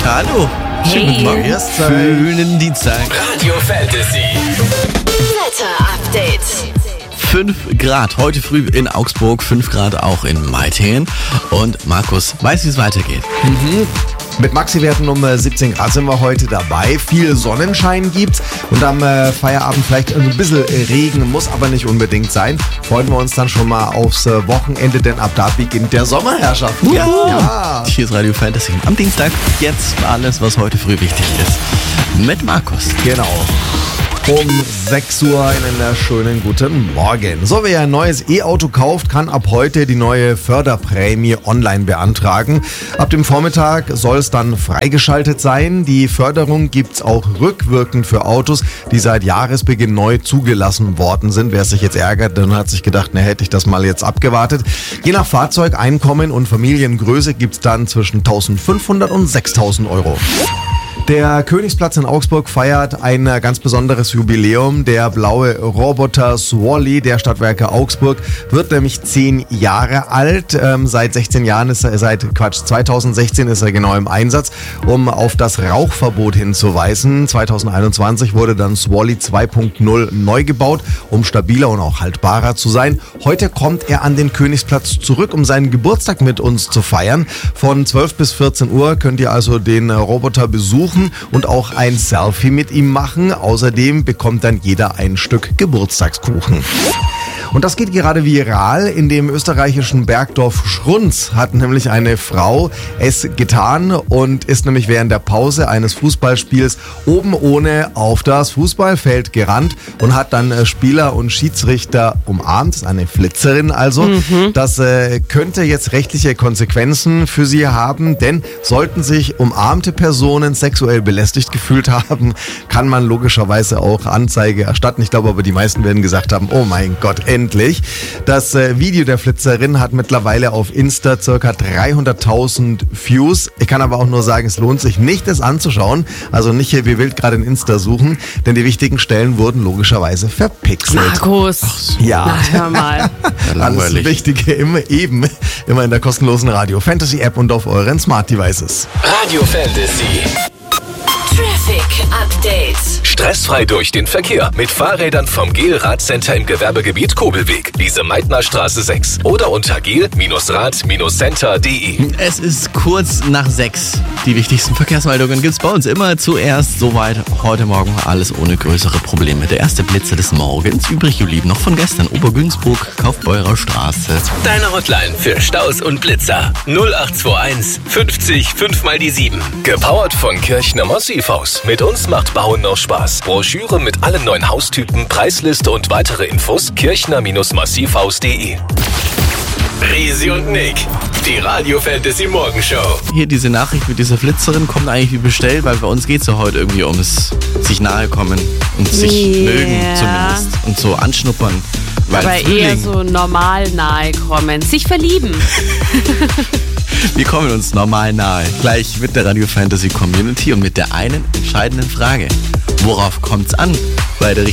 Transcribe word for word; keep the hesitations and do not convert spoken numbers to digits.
Hallo. Hey. Schönen Morgen. Schönen Dienstag. Radio Fantasy. Wetter-Update. fünf Grad heute früh in Augsburg, fünf Grad auch in Meitingen. Und Markus weiß, wie es weitergeht. Mhm. Mit Maxi-Werten um siebzehn Grad sind wir heute dabei. Viel Sonnenschein gibt's und am äh, Feierabend vielleicht ein bisschen Regen, muss aber nicht unbedingt sein. Freuen wir uns dann schon mal aufs äh, Wochenende, denn ab da beginnt der Sommerherrschaft. Ja. ja. Hier ist Radio Fantasy. Am Dienstag jetzt alles, was heute früh wichtig ist. Mit Markus. Genau. Um sechs Uhr einen schönen guten Morgen. So, wer ein neues E-Auto kauft, kann ab heute die neue Förderprämie online beantragen. Ab dem Vormittag soll es dann freigeschaltet sein. Die Förderung gibt's auch rückwirkend für Autos, die seit Jahresbeginn neu zugelassen worden sind. Wer sich jetzt ärgert, dann hat sich gedacht, na, hätte ich das mal jetzt abgewartet. Je nach Fahrzeug, Einkommen und Familiengröße gibt's dann zwischen eintausendfünfhundert und sechstausend Euro. Der Königsplatz in Augsburg feiert ein ganz besonderes Jubiläum. Der blaue Roboter Swally der Stadtwerke Augsburg wird nämlich zehn Jahre alt. Ähm, seit sechzehn Jahren ist er, seit Quatsch, zweitausendsechzehn ist er genau im Einsatz, um auf das Rauchverbot hinzuweisen. zweitausendeinundzwanzig wurde dann Swally zwei Punkt null neu gebaut, um stabiler und auch haltbarer zu sein. Heute kommt er an den Königsplatz zurück, um seinen Geburtstag mit uns zu feiern. Von zwölf bis vierzehn Uhr könnt ihr also den Roboter besuchen und auch ein Selfie mit ihm machen. Außerdem bekommt dann jeder ein Stück Geburtstagskuchen. Und das geht gerade viral. In dem österreichischen Bergdorf Schrunz hat nämlich eine Frau es getan und ist nämlich während der Pause eines Fußballspiels oben ohne auf das Fußballfeld gerannt und hat dann Spieler und Schiedsrichter umarmt. Das ist eine Flitzerin also. Mhm. Das äh, könnte jetzt rechtliche Konsequenzen für sie haben, denn sollten sich umarmte Personen sexuell belästigt gefühlt haben, kann man logischerweise auch Anzeige erstatten. Ich glaube aber, die meisten werden gesagt haben, oh mein Gott, endlich. Das äh, Video der Flitzerin hat mittlerweile auf Insta ca. dreihunderttausend Views. Ich kann aber auch nur sagen, es lohnt sich nicht, es anzuschauen. Also nicht hier wie wild gerade in Insta suchen, denn die wichtigen Stellen wurden logischerweise verpixelt. Markus, So. Ja, na hör mal. Ja, alles Wichtige immer eben, immer in der kostenlosen Radio Fantasy App und auf euren Smart Devices. Radio Fantasy. Traffic Update. Stressfrei durch den Verkehr mit Fahrrädern vom Gel Radcenter im Gewerbegebiet Kobelweg, Lise Meitner Straße sechs oder unter gel Rad Center punkt de. Es ist kurz nach sechs. Die wichtigsten Verkehrsmeldungen gibt's bei uns immer zuerst. Soweit heute Morgen alles ohne größere Probleme. Der erste Blitzer des Morgens, übrig geblieben noch von gestern. Obergünzburg, Kaufbeurer Straße. Deine Hotline für Staus und Blitzer null acht zwei eins fünfzig fünf mal die sieben. Gepowert von Kirchner Massivhaus. Mit uns macht Bauen noch Spaß. Broschüre mit allen neuen Haustypen, Preisliste und weitere Infos kirchner Massivhaus punkt de. Risi und Nick, die Radio Fantasy Morgenshow. Hier diese Nachricht mit dieser Flitzerin kommt eigentlich wie bestellt, weil bei uns geht's ja heute irgendwie ums sich nahe kommen und sich Ja. mögen zumindest und so anschnuppern. Weil Aber Frühling, eher so normal nahe kommen. Sich verlieben. wir kommen uns normal nahe. Gleich mit der Radio Fantasy Community und mit der einen entscheidenden Frage. Worauf kommt's an bei der